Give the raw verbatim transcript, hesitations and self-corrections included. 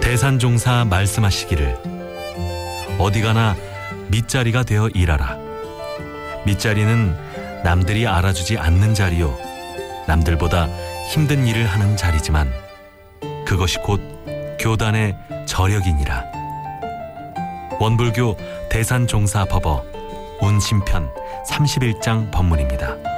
대산종사 말씀하시기를 어디 가나 밑자리가 되어 일하라. 밑자리는 남들이 알아주지 않는 자리요 남들보다 힘든 일을 하는 자리지만 그것이 곧 교단의 저력이니라. 원불교 대산종사법어 운심편 삼십일 장 법문입니다.